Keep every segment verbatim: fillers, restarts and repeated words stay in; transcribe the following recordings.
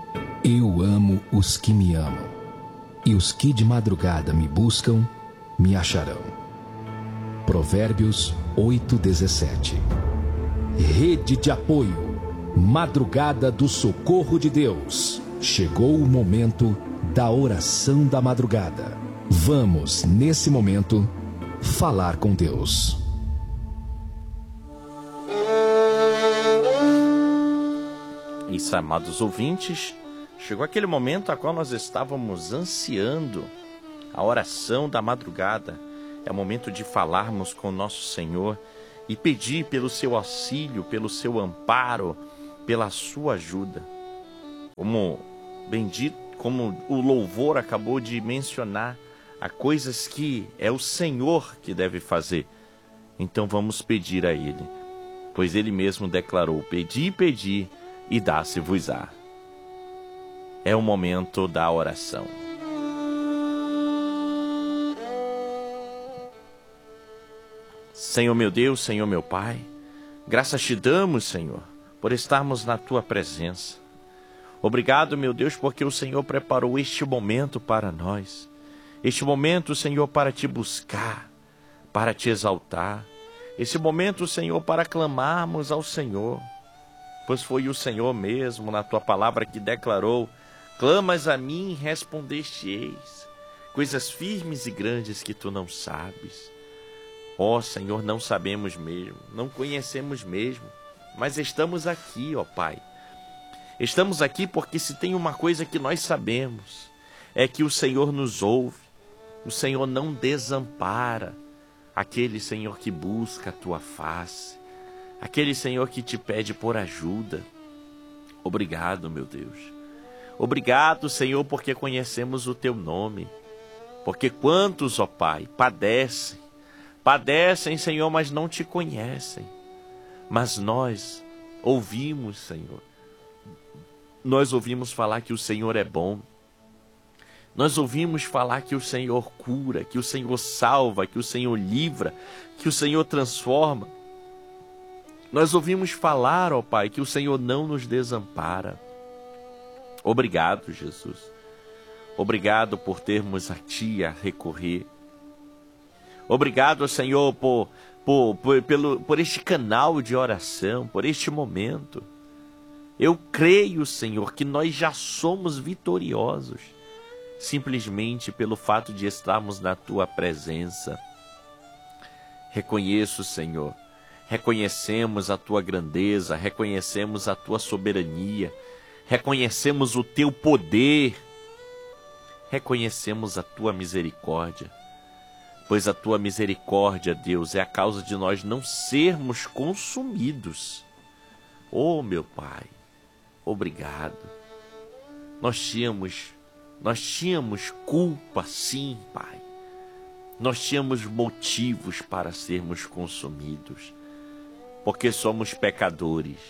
Eu amo os que me amam, e os que de madrugada me buscam, me acharão. Provérbios oito, dezessete. Rede de apoio, madrugada do socorro de Deus. Chegou o momento da oração da madrugada. Vamos, nesse momento, falar com Deus. Isso, amados ouvintes, chegou aquele momento a qual nós estávamos ansiando, a oração da madrugada. É o momento de falarmos com o nosso Senhor e pedir pelo seu auxílio, pelo seu amparo, pela sua ajuda. Como bendito, como o louvor acabou de mencionar, há coisas que é o Senhor que deve fazer. Então vamos pedir a Ele, pois Ele mesmo declarou: pedi, pedi, e dá-se-vos-á. É o momento da oração. Senhor meu Deus, Senhor meu Pai, graças te damos, Senhor, por estarmos na Tua presença. Obrigado, meu Deus, porque o Senhor preparou este momento para nós. Este momento, Senhor, para te buscar, para te exaltar. Este momento, Senhor, para clamarmos ao Senhor. Pois foi o Senhor mesmo, na Tua palavra, que declarou: clamas a mim e respondeste-eis, coisas firmes e grandes que Tu não sabes. Ó Senhor, não sabemos mesmo, não conhecemos mesmo, mas estamos aqui, ó Pai. Estamos aqui porque se tem uma coisa que nós sabemos, é que o Senhor nos ouve, o Senhor não desampara aquele, Senhor, que busca a Tua face, aquele, Senhor, que te pede por ajuda. Obrigado, meu Deus. Obrigado, Senhor, porque conhecemos o Teu nome. Porque quantos, ó Pai, padecem, padecem, Senhor, mas não Te conhecem. Mas nós ouvimos, Senhor. Nós ouvimos falar que o Senhor é bom. Nós ouvimos falar que o Senhor cura, que o Senhor salva, que o Senhor livra, que o Senhor transforma. Nós ouvimos falar, ó Pai, que o Senhor não nos desampara. Obrigado, Jesus. Obrigado por termos a Ti a recorrer. Obrigado, Senhor, por, por, por, pelo, por este canal de oração, por este momento. Eu creio, Senhor, que nós já somos vitoriosos, simplesmente pelo fato de estarmos na Tua presença. Reconheço, Senhor, reconhecemos a Tua grandeza, reconhecemos a Tua soberania, reconhecemos o Teu poder, reconhecemos a Tua misericórdia, pois a Tua misericórdia, Deus, é a causa de nós não sermos consumidos. Oh, meu Pai, obrigado. Nós tínhamos, nós tínhamos culpa, sim, Pai. Nós tínhamos motivos para sermos consumidos, porque somos pecadores,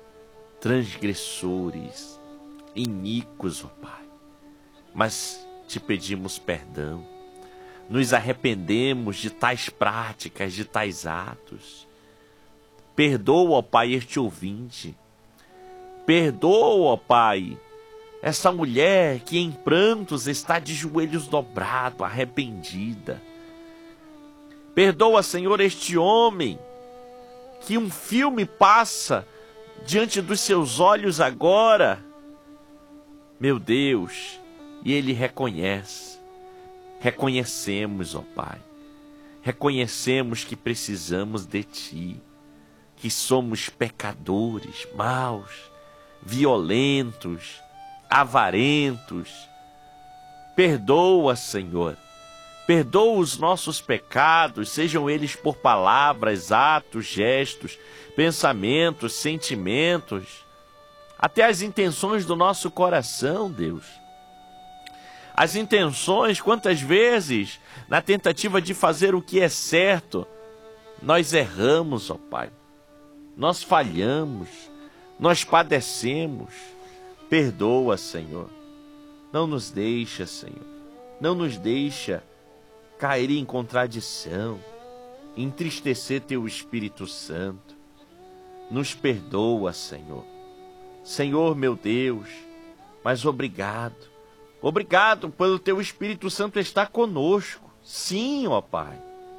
transgressores, iníquos, ó Pai. Mas Te pedimos perdão. Nos arrependemos de tais práticas, de tais atos. Perdoa, ó Pai, este ouvinte. Perdoa, ó Pai, essa mulher que em prantos está de joelhos dobrados, arrependida. Perdoa, Senhor, este homem que um filme passa diante dos seus olhos agora. Meu Deus, e ele reconhece. Reconhecemos, ó Pai, reconhecemos que precisamos de Ti, que somos pecadores, maus, violentos, avarentos. Perdoa, Senhor, perdoa os nossos pecados, sejam eles por palavras, atos, gestos, pensamentos, sentimentos, até as intenções do nosso coração, Deus. As intenções, quantas vezes, na tentativa de fazer o que é certo, nós erramos, ó Pai. Nós falhamos, nós padecemos. Perdoa, Senhor. Não nos deixa, Senhor. Não nos deixa cair em contradição, entristecer Teu Espírito Santo. Nos perdoa, Senhor. Senhor, meu Deus, Mas obrigado. Obrigado pelo teu Espírito Santo estar conosco. Sim, ó Pai.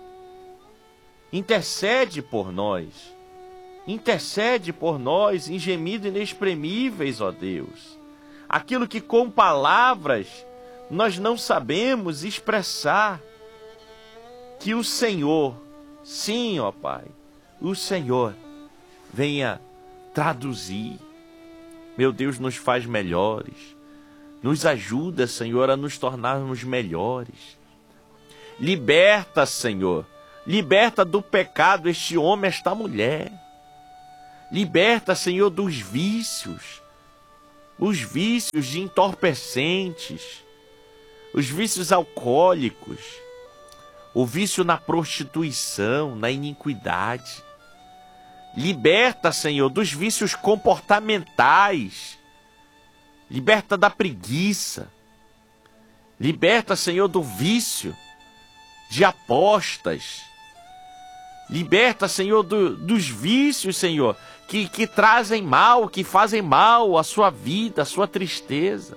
Intercede por nós. Intercede por nós em gemidos inexprimíveis, ó Deus. Aquilo que com palavras nós não sabemos expressar. Que o Senhor, sim, ó Pai, o Senhor venha traduzir. Meu Deus, nos faz melhores. Nos ajuda, Senhor, a nos tornarmos melhores. Liberta, Senhor. Liberta do pecado este homem, esta mulher. Liberta, Senhor, dos vícios. Os vícios de entorpecentes. Os vícios alcoólicos. O vício na prostituição, na iniquidade. Liberta, Senhor, dos vícios comportamentais. Liberta da preguiça. Liberta, Senhor, do vício de apostas. Liberta, Senhor, do, dos vícios, Senhor, que, que trazem mal, que fazem mal à sua vida, à sua tristeza.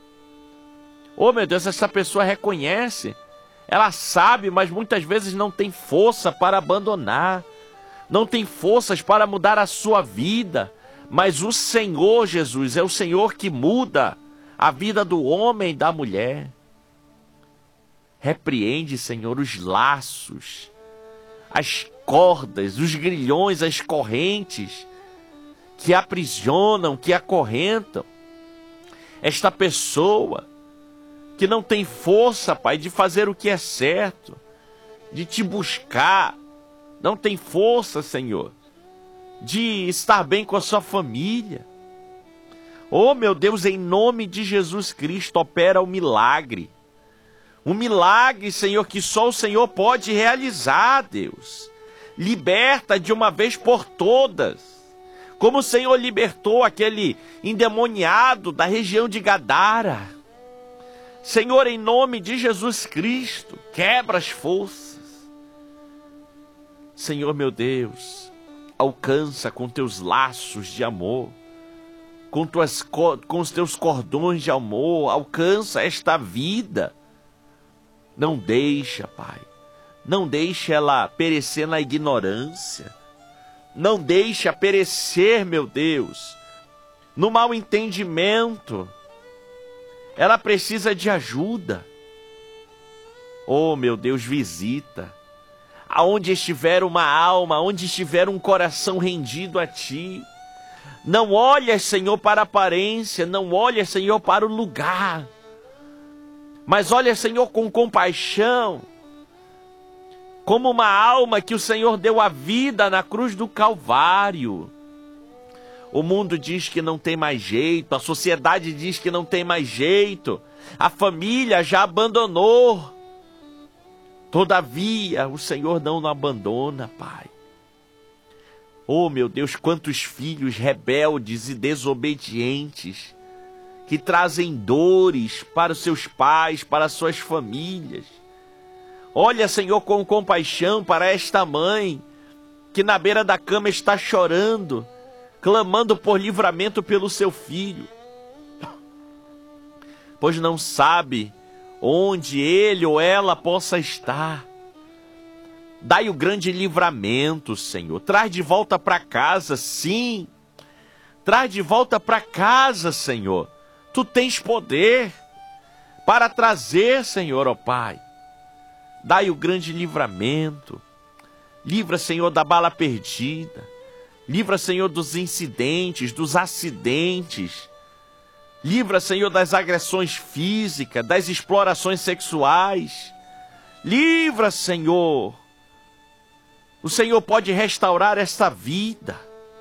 Oh, meu Deus, essa pessoa reconhece. Ela sabe, mas muitas vezes não tem força para abandonar. Não tem forças para mudar a sua vida. Mas o Senhor Jesus é o Senhor que muda a vida do homem e da mulher. Repreende, Senhor, os laços, as cordas, os grilhões, as correntes que aprisionam, que acorrentam esta pessoa que não tem força, Pai, de fazer o que é certo, de te buscar, não tem força, Senhor, de estar bem com a sua família. Oh, meu Deus, em nome de Jesus Cristo, opera o milagre. Um milagre, Senhor, que só o Senhor pode realizar, Deus. Liberta de uma vez por todas. Como o Senhor libertou aquele endemoniado da região de Gadara. Senhor, em nome de Jesus Cristo, quebra as forças. Senhor, meu Deus, alcança com teus laços de amor, com, tuas, com os teus cordões de amor, alcança esta vida. Não deixa, Pai, não deixa ela perecer na ignorância, não deixa perecer, meu Deus, no mau entendimento. Ela precisa de ajuda. Oh, meu Deus, visita. Aonde estiver uma alma, onde estiver um coração rendido a Ti. Não olha, Senhor, para a aparência, não olha, Senhor, para o lugar. Mas olha, Senhor, com compaixão. Como uma alma que o Senhor deu a vida na cruz do Calvário. O mundo diz que não tem mais jeito, a sociedade diz que não tem mais jeito, a família já abandonou. Todavia, o Senhor não nos abandona, Pai. Oh, meu Deus, quantos filhos rebeldes e desobedientes, que trazem dores para os seus pais, para as suas famílias. Olha, Senhor, com compaixão para esta mãe, que na beira da cama está chorando, clamando por livramento pelo seu filho, pois não sabe onde ele ou ela possa estar. Dai o grande livramento, Senhor. Traz de volta para casa, sim. Traz de volta para casa, Senhor. Tu tens poder para trazer, Senhor, ó Pai. Dai o grande livramento. Livra, Senhor, da bala perdida. Livra, Senhor, dos incidentes, dos acidentes. Livra, Senhor, das agressões físicas, das explorações sexuais. Livra, Senhor. O Senhor pode restaurar esta vida.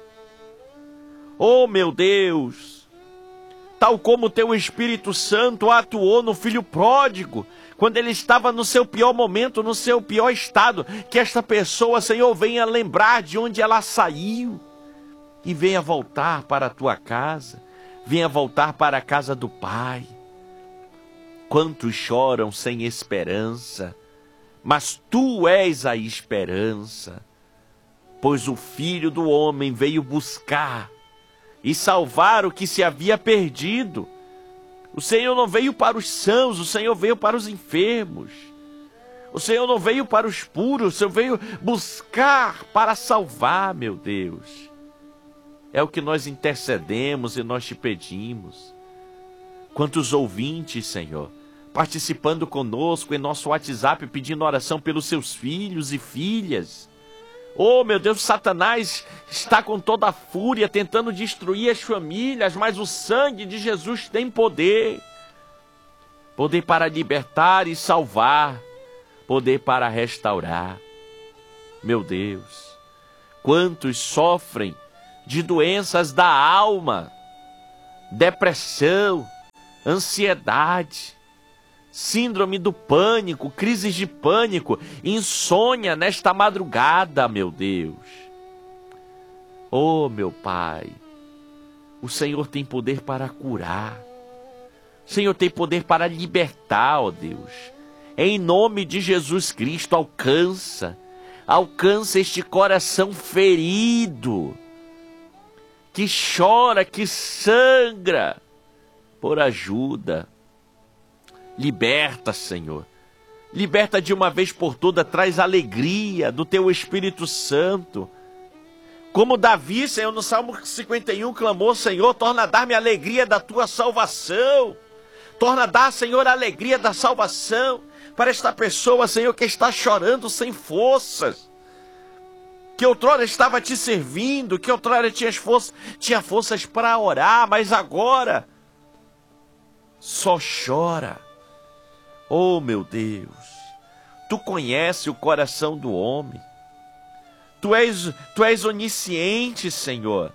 Oh, meu Deus. Tal como o Teu Espírito Santo atuou no filho pródigo, quando ele estava no seu pior momento, no seu pior estado, que esta pessoa, Senhor, venha lembrar de onde ela saiu e venha voltar para a Tua casa, venha voltar para a casa do Pai. Quantos choram sem esperança, mas Tu és a esperança, pois o Filho do Homem veio buscar e salvar o que se havia perdido. O Senhor não veio para os sãos, o Senhor veio para os enfermos. O Senhor não veio para os puros, o Senhor veio buscar para salvar, meu Deus. É o que nós intercedemos e nós te pedimos. Quantos ouvintes, Senhor, participando conosco em nosso WhatsApp, pedindo oração pelos seus filhos e filhas. Oh, meu Deus, Satanás está com toda a fúria tentando destruir as famílias, mas o sangue de Jesus tem poder. Poder para libertar e salvar. Poder para restaurar. Meu Deus, quantos sofrem de doenças da alma, depressão, ansiedade, síndrome do pânico, crises de pânico, insônia nesta madrugada, meu Deus. Oh, meu Pai, o Senhor tem poder para curar. O Senhor tem poder para libertar, ó Deus. Em nome de Jesus Cristo, alcança, alcança este coração ferido, que chora, que sangra por ajuda. Liberta, Senhor. Liberta de uma vez por todas, traz alegria do Teu Espírito Santo. Como Davi, Senhor, no Salmo cinquenta e um, clamou, Senhor, torna a dar-me a alegria da Tua salvação. Torna a dar, Senhor, a alegria da salvação para esta pessoa, Senhor, que está chorando sem forças. Que outrora estava te servindo, que outrora tinha forças, tinha forças para orar, mas agora só chora. Oh, meu Deus, Tu conheces o coração do homem. Tu és, tu és onisciente, Senhor.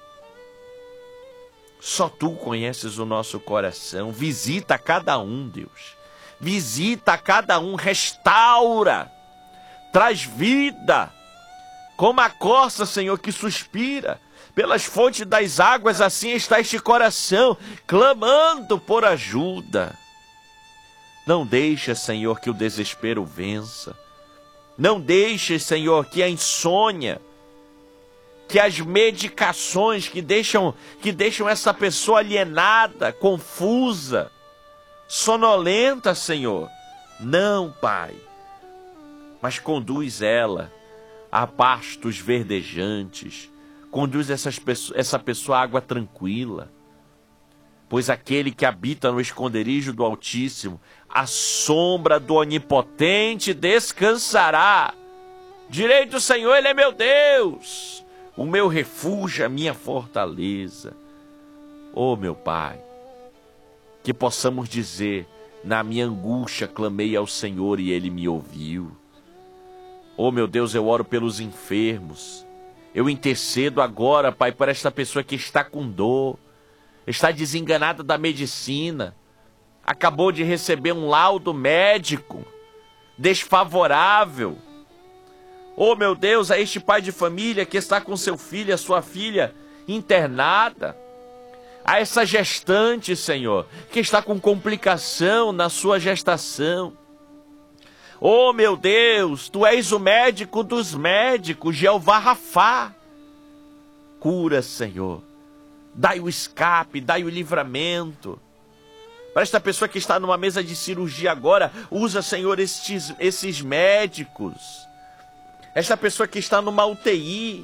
Só Tu conheces o nosso coração. Visita cada um, Deus. Visita cada um, restaura, traz vida. Como a corça, Senhor, que suspira pelas fontes das águas, assim está este coração, clamando por ajuda. Não deixa, Senhor, que o desespero vença. Não deixe, Senhor, que a insônia, que as medicações que deixam, que deixam essa pessoa alienada, confusa, sonolenta, Senhor. Não, Pai, mas conduz ela a pastos verdejantes, conduz essas pessoas, essa pessoa à água tranquila, pois aquele que habita no esconderijo do Altíssimo, a sombra do Onipotente descansará. Direi do Senhor, Ele é meu Deus, o meu refúgio, a minha fortaleza. Oh, meu Pai, que possamos dizer, na minha angústia clamei ao Senhor e Ele me ouviu. Oh, meu Deus, eu oro pelos enfermos. Eu intercedo agora, Pai, por esta pessoa que está com dor, está desenganada da medicina, acabou de receber um laudo médico desfavorável. Oh, meu Deus, a este pai de família que está com seu filho, a sua filha internada, a essa gestante, Senhor, que está com complicação na sua gestação. Oh, meu Deus, Tu és o médico dos médicos, Jeová Rafá. Cura, Senhor. Dai o escape, dai o livramento. Para esta pessoa que está numa mesa de cirurgia agora, usa, Senhor, estes, esses médicos. Esta pessoa que está numa U T I,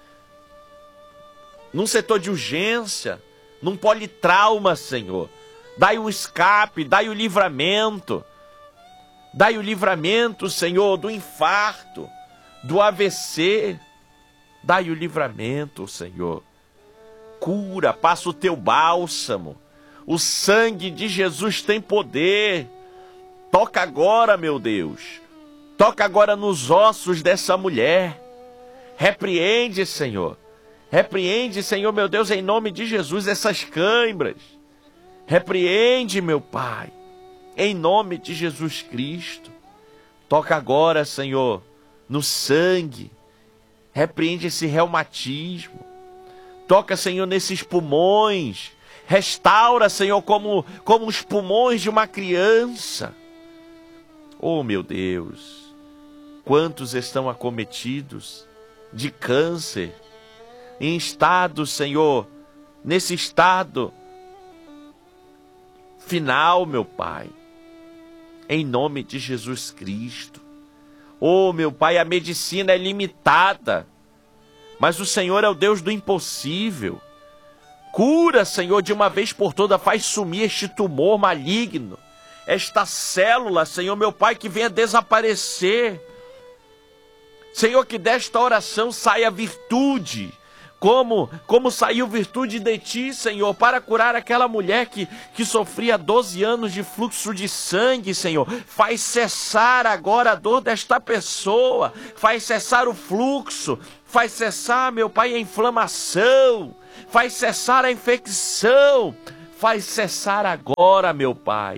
num setor de urgência, num politrauma, Senhor. Dai o escape, dai o livramento. Dai o livramento, Senhor, do infarto, do A V C. Dai o livramento, Senhor. Cura, passa o Teu bálsamo. O sangue de Jesus tem poder. Toca agora, meu Deus. Toca agora nos ossos dessa mulher. Repreende, Senhor. Repreende, Senhor, meu Deus, em nome de Jesus, essas câimbras. Repreende, meu Pai, em nome de Jesus Cristo. Toca agora, Senhor, no sangue. Repreende esse reumatismo. Toca, Senhor, nesses pulmões. Restaura, Senhor, como, como os pulmões de uma criança. Oh, meu Deus, quantos estão acometidos de câncer, em estado, Senhor, nesse estado final, meu Pai. Em nome de Jesus Cristo. Oh, meu Pai, a medicina é limitada, mas o Senhor é o Deus do impossível. Cura, Senhor, de uma vez por todas, faz sumir este tumor maligno, esta célula, Senhor, meu Pai, que venha desaparecer. Senhor, que desta oração saia virtude, como, como saiu virtude de Ti, Senhor, para curar aquela mulher que, que sofria doze anos de fluxo de sangue, Senhor. Faz cessar agora a dor desta pessoa, faz cessar o fluxo, faz cessar, meu Pai, a inflamação, faz cessar a infecção, faz cessar agora, meu Pai.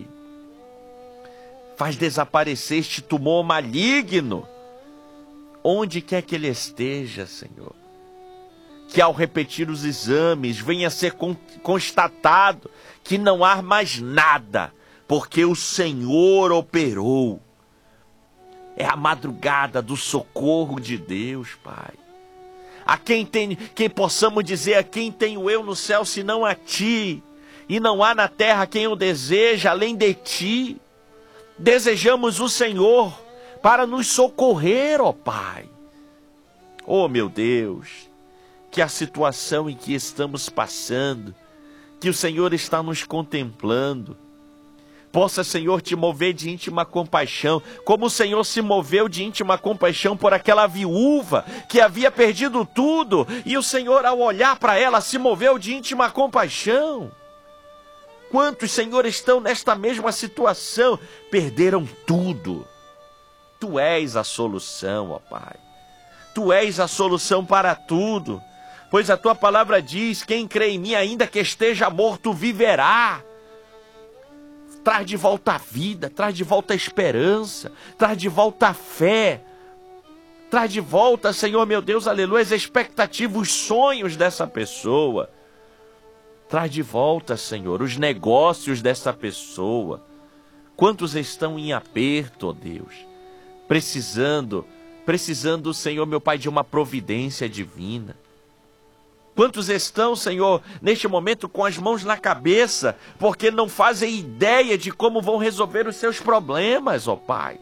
Faz desaparecer este tumor maligno, onde quer que ele esteja, Senhor. Que ao repetir os exames venha a ser constatado que não há mais nada, porque o Senhor operou. É a madrugada do socorro de Deus, Pai. A quem tem, quem possamos dizer, a quem tenho eu no céu, senão a Ti, e não há na terra quem o deseja além de Ti. Desejamos o Senhor para nos socorrer, ó Pai. Oh, meu Deus, que a situação em que estamos passando, que o Senhor está nos contemplando, possa, Senhor, te mover de íntima compaixão, como o Senhor se moveu de íntima compaixão por aquela viúva que havia perdido tudo, e o Senhor, ao olhar para ela, se moveu de íntima compaixão. Quantos, Senhor, estão nesta mesma situação? Perderam tudo. Tu és a solução, ó Pai. Tu és a solução para tudo. Pois a Tua palavra diz, quem crê em mim, ainda que esteja morto, viverá. Traz de volta a vida, traz de volta a esperança, traz de volta a fé. Traz de volta, Senhor, meu Deus, aleluia, as expectativas, os sonhos dessa pessoa. Traz de volta, Senhor, os negócios dessa pessoa. Quantos estão em aperto, ó Deus, precisando, precisando, Senhor, meu Pai, de uma providência divina. Quantos estão, Senhor, neste momento com as mãos na cabeça, porque não fazem ideia de como vão resolver os seus problemas, ó Pai.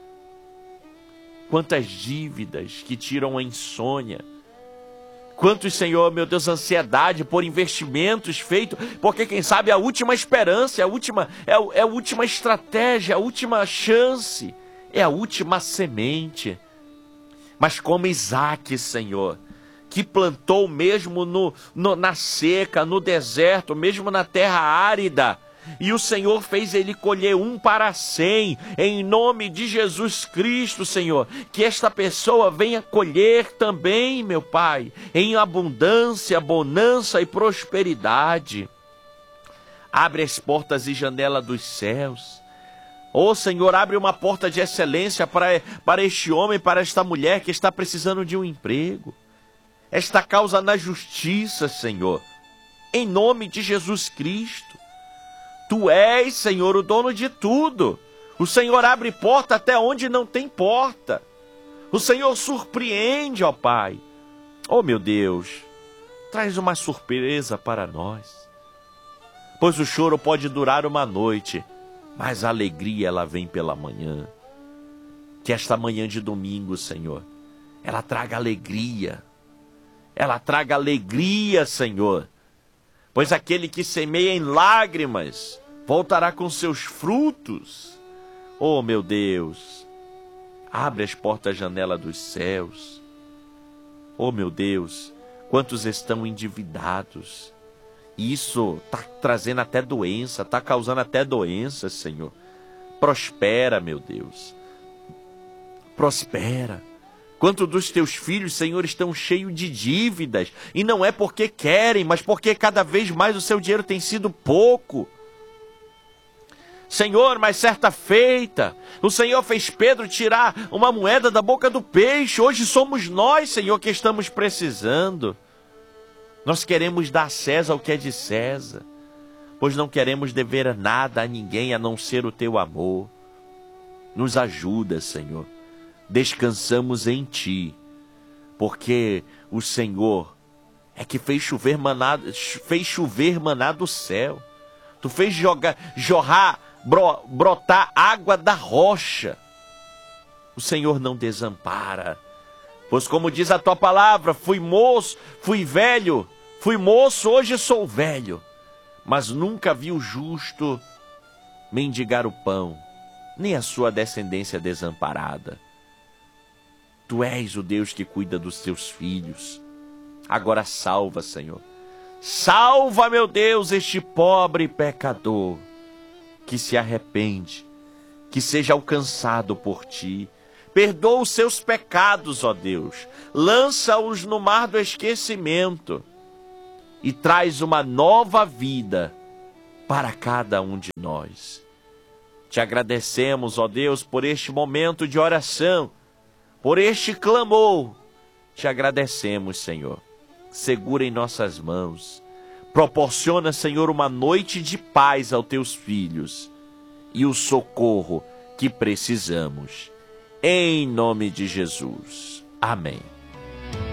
Quantas dívidas que tiram a insônia. Quantos, Senhor, meu Deus, ansiedade por investimentos feitos, porque quem sabe a última esperança, a última, é, é a última estratégia, a última chance, é a última semente. Mas como Isaac, Senhor, que plantou mesmo no, no, na seca, no deserto, mesmo na terra árida, e o Senhor fez ele colher um para cem, em nome de Jesus Cristo, Senhor, que esta pessoa venha colher também, meu Pai, em abundância, bonança e prosperidade. Abre as portas e janelas dos céus. Ô Senhor, abre uma porta de excelência para, para este homem, para esta mulher que está precisando de um emprego. Esta causa na justiça, Senhor, em nome de Jesus Cristo. Tu és, Senhor, o dono de tudo. O Senhor abre porta até onde não tem porta. O Senhor surpreende, ó Pai. Oh, meu Deus, traz uma surpresa para nós. Pois o choro pode durar uma noite, mas a alegria, ela vem pela manhã. Que esta manhã de domingo, Senhor, ela traga alegria. Ela traga alegria, Senhor. Pois aquele que semeia em lágrimas voltará com seus frutos. Oh, meu Deus, abre as portas, janela dos céus. Oh, meu Deus, quantos estão endividados. Isso está trazendo até doença, está causando até doença, Senhor. Prospera, meu Deus. Prospera. Quantos dos teus filhos, Senhor, estão cheios de dívidas, e não é porque querem, mas porque cada vez mais o seu dinheiro tem sido pouco. Senhor, mas certa feita, o Senhor fez Pedro tirar uma moeda da boca do peixe. Hoje somos nós, Senhor, que estamos precisando. Nós queremos dar a César o que é de César, pois não queremos dever nada a ninguém a não ser o teu amor. Nos ajuda, Senhor. Descansamos em Ti, porque o Senhor é que fez chover maná, fez chover maná do céu. Tu fez jogar, jorrar, bro, brotar água da rocha. O Senhor não desampara. Pois como diz a tua palavra, fui moço, fui velho, fui moço, hoje sou velho. Mas nunca vi o justo mendigar o pão, nem a sua descendência desamparada. Tu és o Deus que cuida dos teus filhos. Agora salva, Senhor. Salva, meu Deus, este pobre pecador que se arrepende, que seja alcançado por ti. Perdoa os seus pecados, ó Deus. Lança-os no mar do esquecimento e traz uma nova vida para cada um de nós. Te agradecemos, ó Deus, por este momento de oração, por este clamor. Te agradecemos, Senhor. Segura em nossas mãos. Proporciona, Senhor, uma noite de paz aos teus filhos e o socorro que precisamos. Em nome de Jesus. Amém.